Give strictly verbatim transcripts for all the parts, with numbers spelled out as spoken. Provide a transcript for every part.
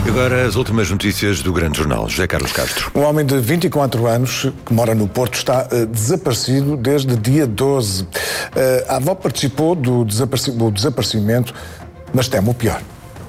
Agora as últimas notícias do Grande Jornal. José Carlos Castro. Um homem de vinte e quatro anos que mora no Porto está uh, desaparecido desde dia doze. Uh, a avó participou do, desapareci- do desaparecimento, mas teme o pior.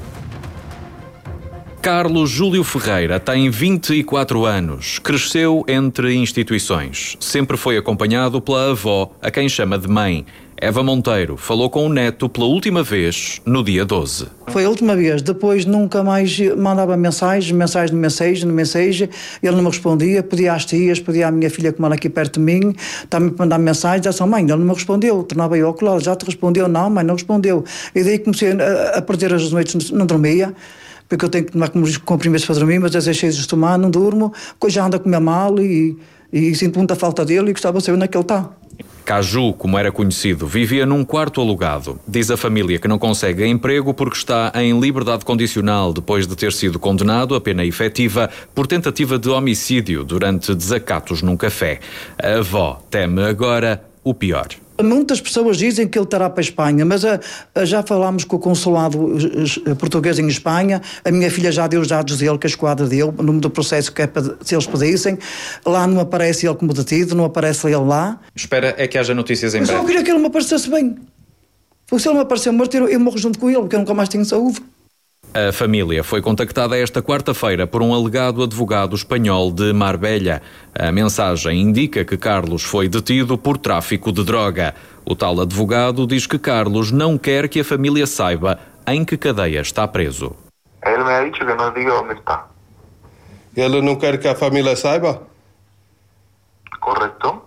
Carlos Júlio Ferreira tem vinte e quatro anos. Cresceu entre instituições. Sempre foi acompanhado pela avó, a quem chama de mãe. Eva Monteiro falou com o neto pela última vez no dia doze. Foi a última vez. Depois nunca mais mandava mensagens, mensagens no mensagem, no mensagem. Ele não me respondia. Pedia às tias, pedia à minha filha que mora aqui perto de mim. Estava-me a mandar mensagens. Disse, mãe, ele não me respondeu. Tornava eu ao colo. Já te respondeu? Não, mãe, não respondeu. E daí comecei a, a perder as noites, não dormia. Porque eu tenho que tomar comprimidos para dormir, mas às vezes cheios de tomar, não durmo. Já anda a comer mal e, e sinto muita falta dele e gostava de saber onde é que ele está. Caju, como era conhecido, vivia num quarto alugado. Diz a família que não consegue emprego porque está em liberdade condicional depois de ter sido condenado a pena efetiva por tentativa de homicídio durante desacatos num café. A avó teme agora o pior. Muitas pessoas dizem que ele estará para a Espanha, mas a, a, já falámos com o consulado a, a, português em Espanha. A minha filha já deu os dados dele, que a esquadra deu, no nome do processo que é para, se eles pedissem. Lá não aparece ele como detido, não aparece ele lá. Espera é que haja notícias em breve. Mas eu queria que ele me aparecesse bem. Porque se ele me aparecer morto, eu, eu morro junto com ele, porque eu nunca mais tenho saúde. A família foi contactada esta quarta-feira por um alegado advogado espanhol de Marbella. A mensagem indica que Carlos foi detido por tráfico de droga. O tal advogado diz que Carlos não quer que a família saiba em que cadeia está preso. Ele me ha dicho que não diga onde está. Ele não quer que a família saiba? Correto.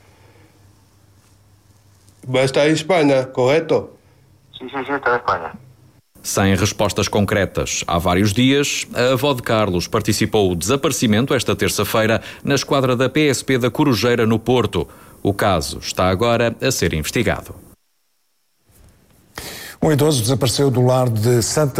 Mas está em Espanha, correto? Sim, sim, sim, está em Espanha. Sem respostas concretas. Há vários dias, a avó de Carlos participou do desaparecimento esta terça-feira na esquadra da P S P da Corujeira, no Porto. O caso está agora a ser investigado. Um idoso desapareceu do lar de Santa